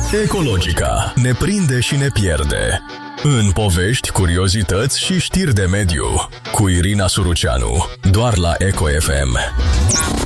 Ecologica ne prinde și ne pierde. În povești, curiozități și știri de mediu. Cu Irina Suruceanu. Doar la Eco FM.